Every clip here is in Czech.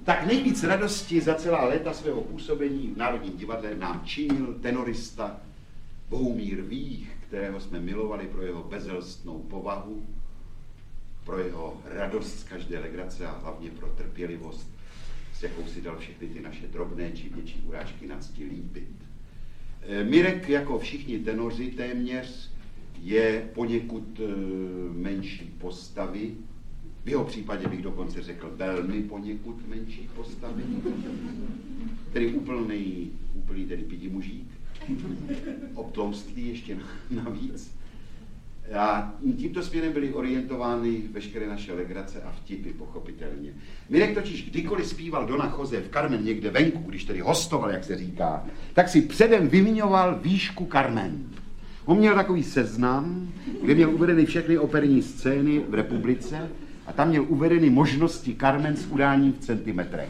Tak nejvíc radosti za celá léta svého působení v Národním divadle nám činil tenorista Bohumír Vích, kterého jsme milovali pro jeho bezelstnou povahu, pro jeho radost z každé legrace a hlavně pro trpělivost, s jakou si dal všechny ty naše drobné či větší urážky na cti líbit. Mirek, jako všichni tenoři téměř, je poněkud menší postavy. V jeho případě bych dokonce řekl velmi poněkud menší postavy. Tedy úplný tedy pidimužík. Obtloustlý ještě navíc. A tímto směrem byly orientovány veškeré naše legrace a vtipy, pochopitelně. Mirek totiž kdykoliv zpíval Dona Jose v Carmen někde venku, když tedy hostoval, jak se říká, tak si předem vymiňoval výšku Carmen. On měl takový seznam, kde měl uvedeny všechny operní scény v republice a tam měl uvedeny možnosti Carmen s udáním v centimetrech.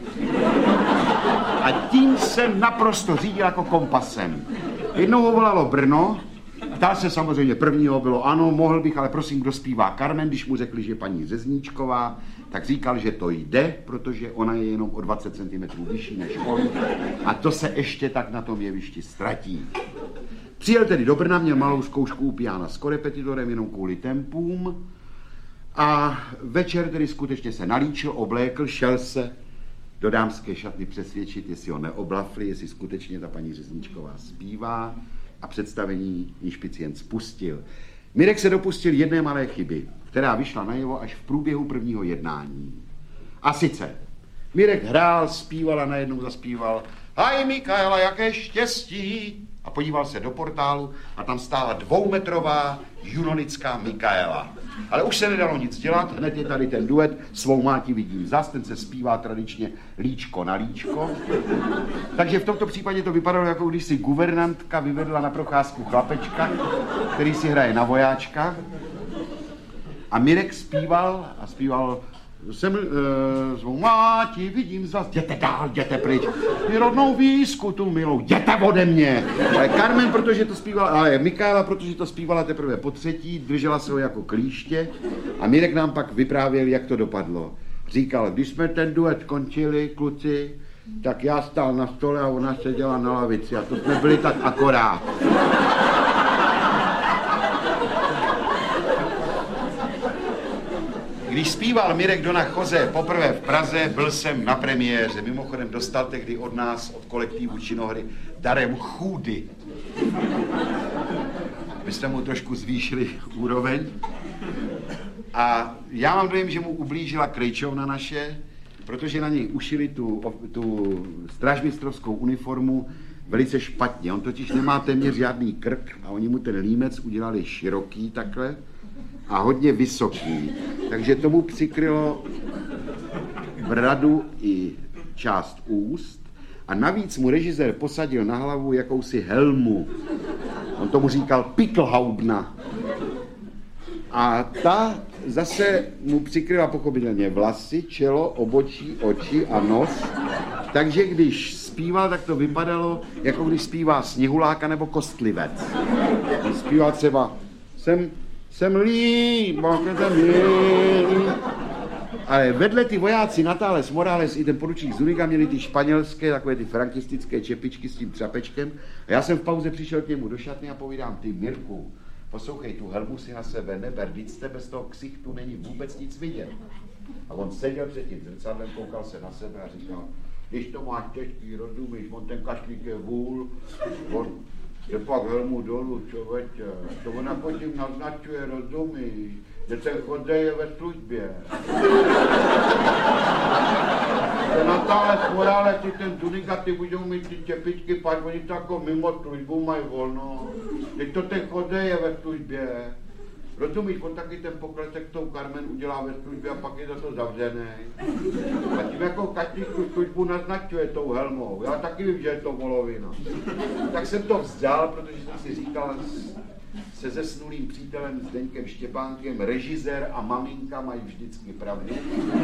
A tím jsem naprosto řídil jako kompasem. Jednou ho volalo Brno, ptal se samozřejmě prvního, bylo ano, mohl bych, ale prosím, kdo zpívá Carmen, když mu řekli, že paní Řezníčková, tak říkal, že to jde, protože ona je jenom o 20 cm vyšší než on a to se ještě tak na tom jevišti ztratí. Přijel tedy do Brna, měl malou zkoušku u piana s korepetitorem jenom kvůli tempům a večer tedy skutečně se nalíčil, oblékl, šel se do dámské šatny přesvědčit, jestli ho neoblafli, jestli skutečně ta paní Řezníčková zpívá a představení Inšpicient spustil. Mirek se dopustil jedné malé chyby, která vyšla najevo až v průběhu prvního jednání. A sice, Mirek hrál, zpíval a najednou zaspíval Haj Mikaela, jaké štěstí! A podíval se do portálu a tam stála 2metrová junonická Mikaela. Ale už se nedalo nic dělat, hned je tady ten duet Svou máti vidím zas, ten se zpívá tradičně líčko na líčko. Takže v tomto případě to vypadalo, jako když si guvernantka vyvedla na procházku chlapečka, který si hraje na vojáčka. A Mirek zpíval a zpíval jsem svou máti vidím zas, jděte dál, jděte pryč. Ty rodnou výzku tu milou, jděte ode mě. Ale Carmen, protože to zpívala, ale Mikaela, protože to zpívala teprve po třetí, držela se ho jako klíště a Mirek nám pak vyprávěl, jak to dopadlo. Říkal, když jsme ten duet končili, kluci, tak já stál na stole a ona seděla na lavici a to jsme byli tak akorát. Když zpíval Mirek Dona Jose poprvé v Praze, byl jsem na premiéře. Mimochodem dostal tehdy od nás, od kolektivu činohry, darem chůdy. My jsme mu trošku zvýšili úroveň. A já mám dojem, že mu ublížila krejčovna naše, protože na něj ušili tu strážmistrovskou uniformu velice špatně. On totiž nemá téměř žádný krk a oni mu ten límec udělali široký takhle a hodně vysoký. Takže tomu přikrylo bradu i část úst a navíc mu režisér posadil na hlavu jakousi helmu. On tomu říkal Pickelhaubna. A ta zase mu přikryla pochopitelně vlasy, čelo, obočí, oči a nos. Takže když zpíval, tak to vypadalo, jako když zpívá Sněhuláka nebo Kostlivec. On zpíval třeba jsem líp, ale vedle ty vojáci Natales, Morales i ten poručík Zuniga měli ty španělské, takové ty frankistické čepičky s tím třapečkem. A já jsem v pauze přišel k němu do šatny a povídám, ty Mirku, poslouchej, tu helmu si na sebe neber, vždyť z tebe z toho ksichtu není vůbec nic vidět. A on seděl před tím zrcadlem, koukal se na sebe a říkal, když to máš těžký, rozumíš, on ten kašlík je vůl, on je pak helmu dolů, člověče, to ona pod tím naznačuje, rozumíš, že ten chodej je ve službě. Ten Natales, Morales, ty ten Zuniga, ty budou mít ty čepičky, pak oni to jako mimo službu mají volno. Teď to ten chodej je ve službě. Rozumíš, on taky ten pokletek tou Carmen udělá ve službě a pak je za to zavřený. A tím jako každý tu službu naznačuje tou helmou. Já taky vím, že je to volovina. Tak jsem to vzdal, protože jsem si říkal se zesnulým přítelem Zdeňkem Štěpánkem, režisér a maminka mají vždycky pravdu.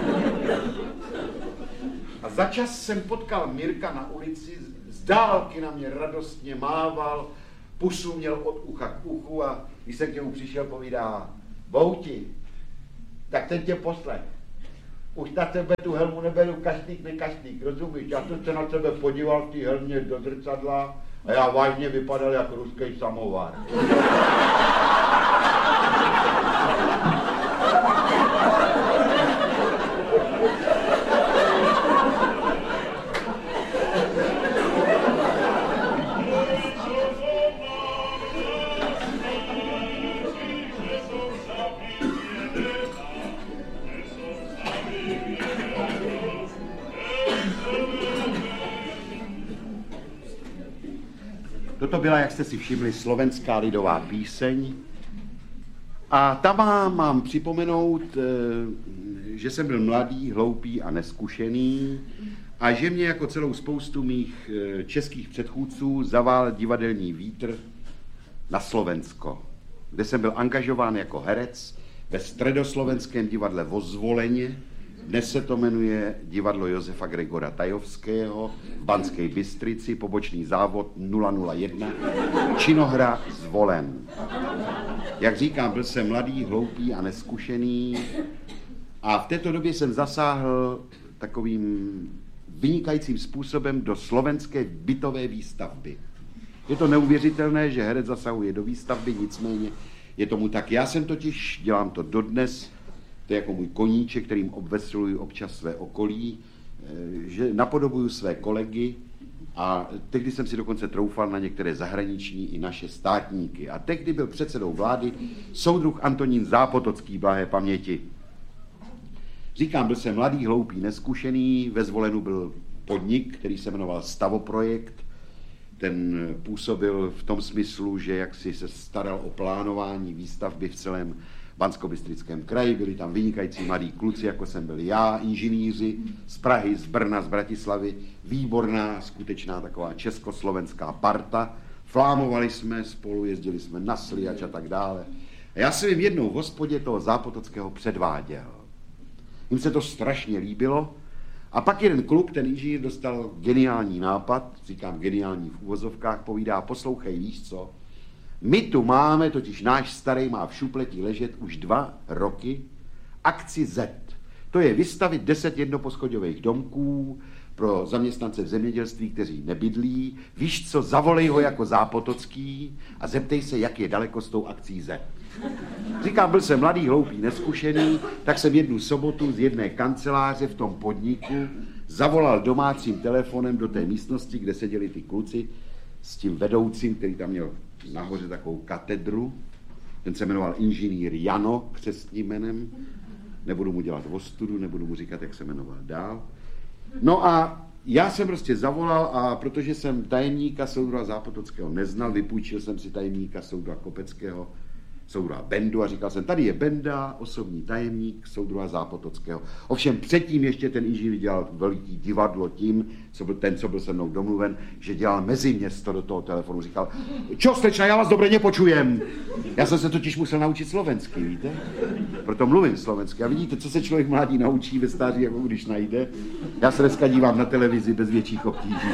A začas jsem potkal Mirka na ulici, z dálky na mě radostně mával, pusu měl od ucha k uchu a když jsem k němu přišel, povídá, Bouti, tak ten tě poslech. už na sebe tu helmu neberu kašlík, nekašlík, rozumíš? Já jsem se na sebe podíval v té helmě do zrcadla a já vážně vypadal jako ruský samovar. Toto byla, jak jste si všimli, slovenská lidová píseň. A tam mám připomenout, že jsem byl mladý, hloupý a neskušený a že mě jako celou spoustu mých českých předchůdců zavál divadelní vítr na Slovensko, kde jsem byl angažován jako herec ve středoslovenském divadle v Ozvoleně. Dnes se to jmenuje divadlo Josefa Gregora Tajovského v Banské Bystrici, pobočný závod 001, činohra Zvolen. Jak říkám, byl jsem mladý, hloupý a neskušený a v této době jsem zasáhl takovým vynikajícím způsobem do slovenské bytové výstavby. Je to neuvěřitelné, že herec zasahuje do výstavby, nicméně je tomu tak. Já jsem totiž, dělám to dodnes, to je jako můj koníček, kterým obvesluji občas své okolí, že napodobuju své kolegy a tehdy jsem si dokonce troufal na některé zahraniční i naše státníky. A tehdy byl předsedou vlády soudruh Antonín Zápotocký, blahé paměti. Říkám, byl jsem mladý, hloupý, neskušený, ve Zvolenu byl podnik, který se jmenoval Stavoprojekt. Ten působil v tom smyslu, že jaksi se staral o plánování výstavby v celém Banskobystrickém kraji, byli tam vynikající mladí kluci, jako jsem byl já, inženýři z Prahy, z Brna, z Bratislavy, výborná, skutečná taková československá parta. Flámovali jsme spolu, jezdili jsme na Sliač a tak dále. A já jsem jim jednou v hospodě toho Zápotockého předváděl. Jim se to strašně líbilo a pak jeden kluk, ten inženýr, dostal geniální nápad, říkám geniální v uvozovkách, povídá, poslouchej, víš co, my tu máme, totiž náš starý má v šupletí ležet už 2 roky, akci Z. To je vystavit 10 jednoposchodových domků pro zaměstnance v zemědělství, kteří nebydlí. Víš co, zavolej ho jako Zápotocký a zeptej se, jak je daleko s tou akcí Z. Říkám, byl jsem mladý, hloupý, neskušený, tak jsem jednu sobotu z jedné kanceláře v tom podniku zavolal domácím telefonem do té místnosti, kde seděli ty kluci s tím vedoucím, který tam měl nahoře takovou katedru. Ten se jmenoval inženýr Jano, křestním jménem. Nebudu mu dělat ostudu, nebudu mu říkat, jak se jmenoval dál. No a já jsem prostě zavolal a protože jsem tajemníka soudruha Zápotockého neznal, vypůjčil jsem si tajemníka soudruha Kopeckého, soudruha Bendu a říkal jsem, tady je Benda, osobní tajemník soudruha Zápotockého. Ovšem předtím ještě ten inženýr dělal veliký divadlo tím, co byl se mnou domluven, že dělal meziměsto do toho telefonu. Říkal, čo slečna, já vás dobře nepočujem. Já jsem se totiž musel naučit slovensky, víte? Proto mluvím slovensky. A vidíte, co se člověk mladý naučí ve stáří, jako když najde. Já se dneska dívám na televizi bez větších obtíží.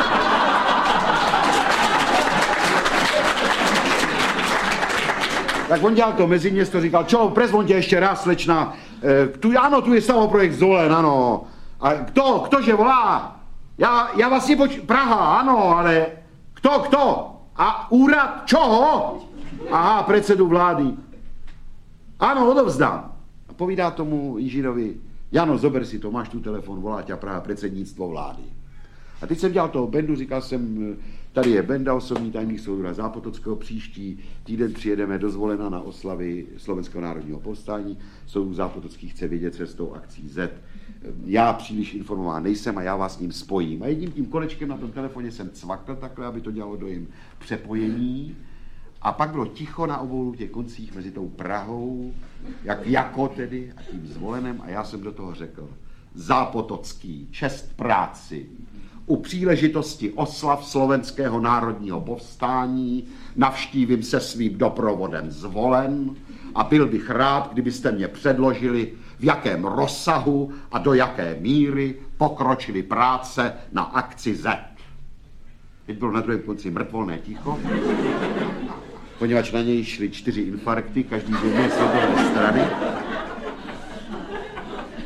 Tak on dělal to meziměsto, říkal, čo, prezvonte ještě raz, slečna, ano, tu je Stavoprojekt Zvolen, ano. A ktože volá? Já vás Praha, ano, ale kto? A úrad čoho? Aha, předsedu vlády. Ano, odovzdám. A povídá tomu inženýrovi, Jano, zober si to, máš tu telefon, volá tě Praha, předsednictvo vlády. A teď jsem dělal toho Bendu, říkal jsem, tady je Benda, osobní tajemník soudruha Zápotockého, příští týden přijedeme do Zvolena na oslavy Slovenského národního povstání. Soudruh Zápotocký chce vědět, co je s tou akcí Z. Já příliš informován nejsem a já vás s ním spojím. A jedním tím kolečkem na tom telefoně jsem cvakl takhle, aby to dělalo dojem přepojení. A pak bylo ticho na obou těch koncích mezi tou Prahou, jako tedy, a tím Zvolenem. A já jsem do toho řekl, Zápotocký, čest práci. U příležitosti oslav Slovenského národního povstání navštívím se svým doprovodem Zvolen a byl bych rád, kdybyste mě předložili, v jakém rozsahu a do jaké míry pokročily práce na akci Z. Teď bylo na druhém konci mrtvolné ticho, poněvadž na něj šly 4 infarkty, každý z jedné světové strany. A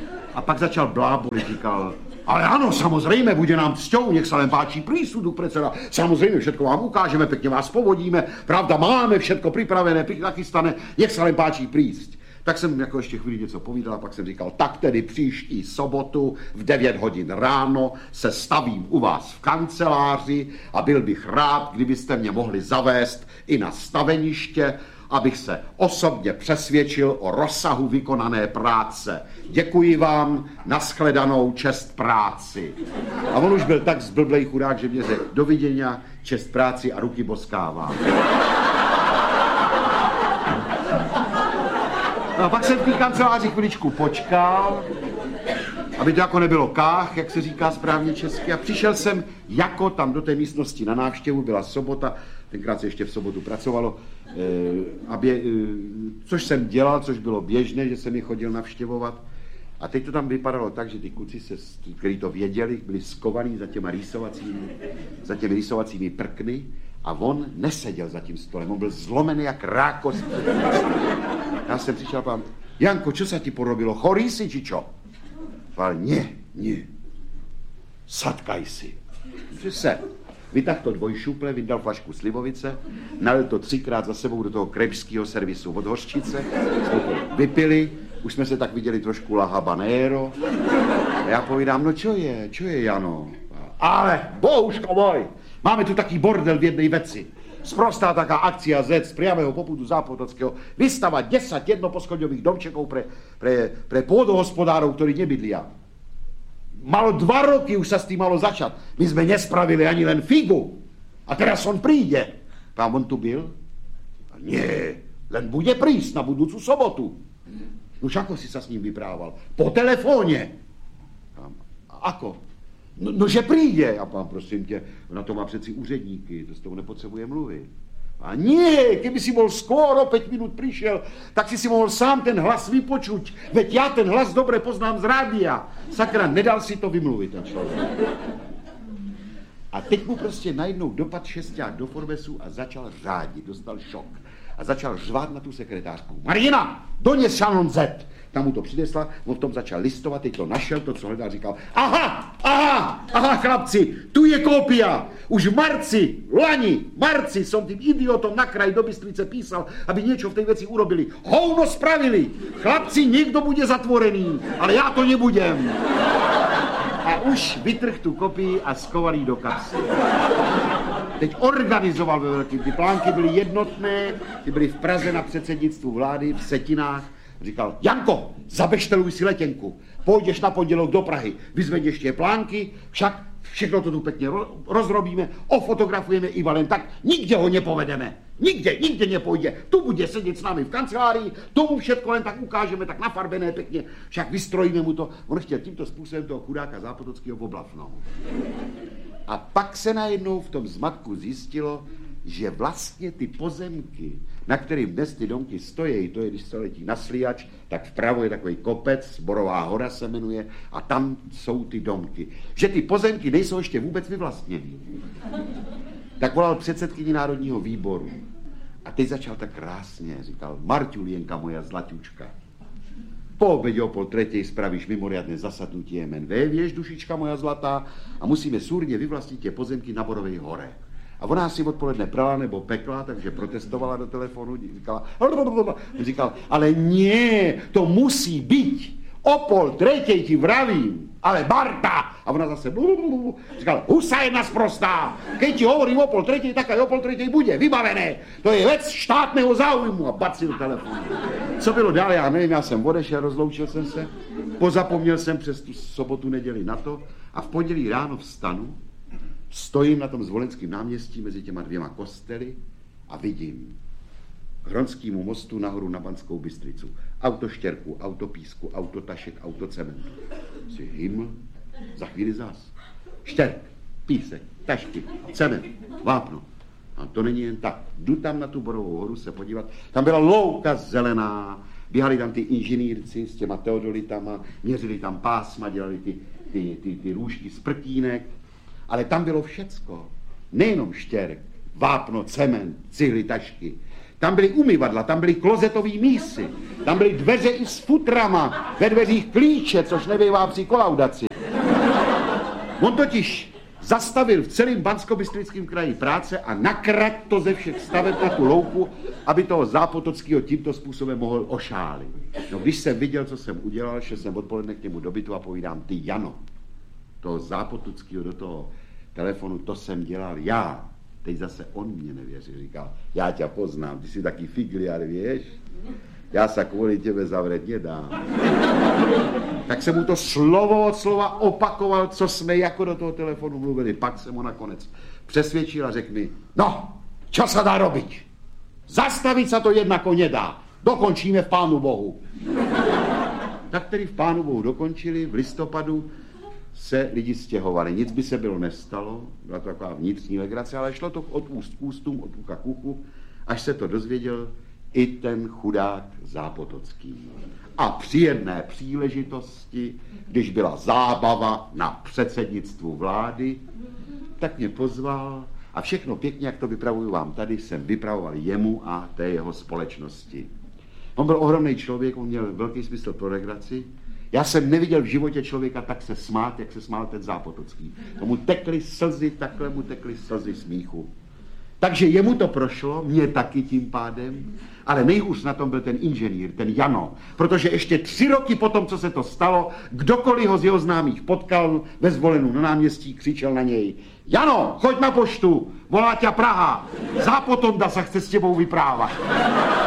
A pak začal blábolit, říkal, ale ano, samozřejmě, bude nám cťou, nech se len páčí prísudu, predseda. Samozřejmě, všetko vám ukážeme, pěkně vás povodíme, pravda, máme všetko připravené, pěkně nachystané, nech se len páčí prísť. Tak jsem jako ještě chvíli něco povídal a pak jsem říkal, tak tedy příští sobotu v 9 hodin ráno se stavím u vás v kanceláři a byl bych rád, kdybyste mě mohli zavést i na staveniště, abych se osobně přesvědčil o rozsahu vykonané práce. Děkuji vám, nashledanou, čest práci. A on už byl tak zblblej chudák, že mě řekl, doviděňa, čest práci a ruky boskávám. No a pak jsem v té kanceláři chviličku počkal, aby to jako nebylo kách, jak se říká správně česky, a přišel jsem jako tam do té místnosti na návštěvu, byla sobota, tenkrát se ještě v sobotu pracovalo, což jsem dělal, což bylo běžné, že jsem je chodil navštěvovat. A teď to tam vypadalo tak, že ty kluci, kteří to věděli, byli skovaní za těmi rýsovacími prkny a on neseděl za tím stolem, on byl zlomený jak rákos. Já jsem přišel a pán, Janko, čo sa ti porobilo, chorý si, či čo? Pán, nie, sadkaj si. Že se vytáhl to dvojšuple, vydal flašku slivovice, nalil to 3krát za sebou do toho krepského servisu od hořčice, jsme to vypili, už jsme se tak viděli trošku la habanero. A já povídám, no čo je, Jano? Ale, bohužko môj, máme tu taký bordel v jednej veci. Sprostá taká akcia Z z priamého popudu Zápotockého vystavať 10 jednoposchodňových domčekov pre pôdohospodárov, ktorí nebydlia. Malo 2 roky už sa s tým malo začať. My sme nespravili ani len figu. A teraz on príde. Pán, on tu byl? A nie, len bude prísť na budúcu sobotu. Už ako si sa s ním vyprával? Po telefóne. A ako? No, že přijde. A pán, prosím tě, na to má přeci úředníky, to s tou nepotřebuje mluvit. A nie, keby si bol skoro 5 minút prišiel, tak si mohl sám ten hlas vypočuť. Veď já ten hlas dobre poznám z rádia. Sakra, nedal si to vymluvit ten člověk. A teď mu prostě najednou dopad šesťák do Forbesu a začal řádit, dostal šok. A začal řvát na tu sekretářku. Marina, dones šanon Z. Tam mu to přinesla, on v tom začal listovat, teď to našel, to, co hledal, říkal, aha, chlapci, tu je kópia. Už v marci som tým idiotom na kraj do Bystrice písal, aby niečo v tej veci urobili. Hovno spravili. Chlapci, niekto bude zatvorený, ale já to nebudem. A už vytrh tu kopii a skoval jí do kapsy. Teď organizoval ve velkým. Ty plánky byly jednotné, ty byly v Praze na předsednictvu vlády, v Setinách. Říkal, Janko, zabešteluj si letenku, půjdeš na pondělok do Prahy, vyzvedneš tě plánky, však všechno to tu pěkně rozrobíme, ofotografujeme i Valen, tak nikde ho nepovedeme, nikde nepojde, tu bude sedět s námi v kancelárii, tomu všetko len tak ukážeme, tak nafarbené pěkně, však vystrojíme mu to, on chtěl tímto způsobem toho chudáka Zápotockého oblafnout. A pak se najednou v tom zmatku zjistilo, že vlastně ty pozemky, na kterým dnes ty domky stojí, to je, když se letí na Sliač, tak vpravo je takový kopec, Borová hora se jmenuje, a tam jsou ty domky. Že ty pozemky nejsou ještě vůbec vyvlastněny. Tak volal předsedkyni Národního výboru. A teď začal tak krásně, říkal, Marťulienka moja zlatučka, po obědě o 2:30 spravíš mimoriadne zasadnutí MNV, vieš, dušička moja zlatá, a musíme súrne vyvlastniť tie pozemky na Borovej hore. A ona si odpoledne prala nebo pekla, takže protestovala do telefonu, říkal, ale nie, to musí byť. O 2:30 ti vravím, ale Barta. A ona zase říkal, husa jedna sprostá. Keď ti hovorím o 2:30, tak aj o 2:30 bude, vybavené. To je vec štátného záujmu. A baci do telefonu. Co bylo dál, já nevím, já jsem odešel, rozloučil jsem se, pozapomněl jsem přes tu sobotu, neděli na to a v pondělí ráno vstanu, stojím na tom Zvolenském náměstí mezi těma 2 kostely a vidím k Hronskému mostu nahoru na Banskou Bystricu. Auto štěrku, auto písku, auto tašek, auto cementu. Si hyml, za chvíli zás. Štěrk, písek, tašky, cement, vápno. A to není jen tak. Jdu tam na tu Borovou horu se podívat. Tam byla louka zelená, běhali tam ty inženýrci s těma teodolitama, měřili tam pásma, dělali ty růžky z prtínek. Ale tam bylo všecko. Nejenom štěrk, vápno, cement, cihly, tašky. Tam byly umyvadla, tam byly klozetový mísy, tam byly dveře i s futrama, ve dveřích klíče, což nebývá při kolaudaci. On totiž zastavil v celém Banskobystrickém kraji práce a nakradl to ze všech staveb na tu louku, aby toho Zápotockého tímto způsobem mohl ošálit. No když jsem viděl, co jsem udělal, šel jsem odpoledne k němu do bytu a povídám, ty Jano, toho Zápotockého do toho telefonu, to jsem dělal já. Teď zase on mě nevěří, říkal, já tě poznám, ty jsi taky figliar, víš? Já se kvůli těbe zavřet nedám. Tak jsem mu to slovo od slova opakoval, co jsme jako do toho telefonu mluvili. Pak jsem ho nakonec přesvědčil a řekl mi, no, čo se dá robiť? Zastavit se to jednako nedá. Dokončíme v Pánu Bohu. Tak tedy v Pánu Bohu dokončili, v listopadu se lidi stěhovali. Nic by se bylo nestalo, byla to taková vnitřní legrace, ale šlo to od úst k ústům, od ucha k uchu, až se to dozvěděl i ten chudák Zápotocký. A při jedné příležitosti, když byla zábava na předsednictvu vlády, tak mě pozval a všechno pěkně, jak to vypravuju vám tady, jsem vypravoval jemu a té jeho společnosti. On byl ohromný člověk, on měl velký smysl pro legraci. Já jsem neviděl v životě člověka tak se smát, jak se smál ten Zápotocký. Tomu tekly slzy, takhle mu tekly slzy smíchu. Takže jemu to prošlo, mě taky tím pádem, ale nejhůř na tom byl ten inženýr, ten Jano, protože ještě 3 roky potom, co se to stalo, kdokoliv ho z jeho známých potkal ve Zvolenu na náměstí, křičel na něj, Jano, choď na poštu, volá tě Praha, Zápotonda se chce s tebou vyprávat.